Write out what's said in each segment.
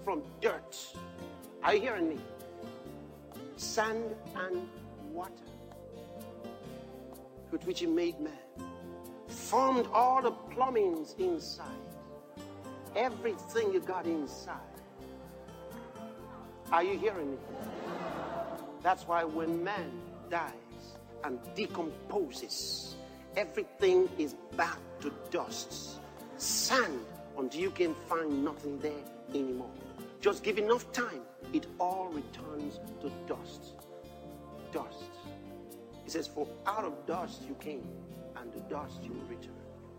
from dirt. Are you hearing me? Sand and water, with which he made man. Formed all the plumbings inside. Everything you got inside. Are you hearing me? That's why when man dies and decomposes, everything is back to dust. Sand, until you can find nothing there anymore. Just give enough time, it all returns to dust. Dust. He says, for out of dust you came, and to dust you will return.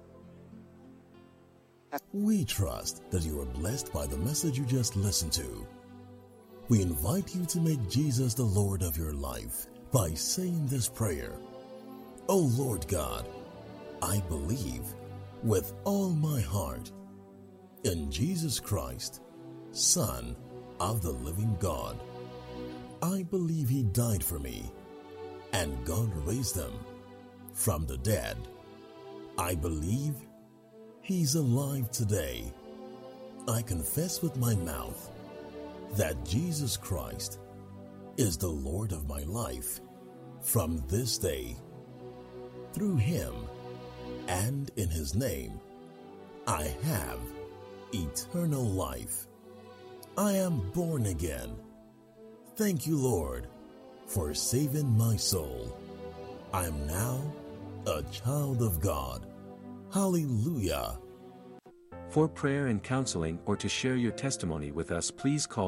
We trust that you are blessed by the message you just listened to. We invite you to make Jesus the Lord of your life by saying this prayer. Oh Lord God, I believe with all my heart in Jesus Christ, Son of the living God. I believe he died for me, and God raised him from the dead. I believe he's alive today. I confess with my mouth that Jesus Christ is the Lord of my life from this day. Through him and in his name, I have eternal life. I am born again. Thank you, Lord, for saving my soul. I am now a child of God. Hallelujah. For prayer and counseling or to share your testimony with us, please call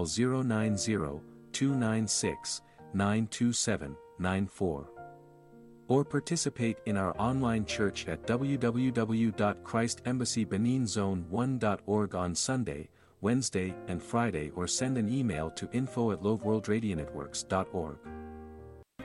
090-296-92794. Or participate in our online church at www.christembassybeninzone1.org on Sunday, Wednesday, and Friday, or send an email to info@loveworldradionetworks.org.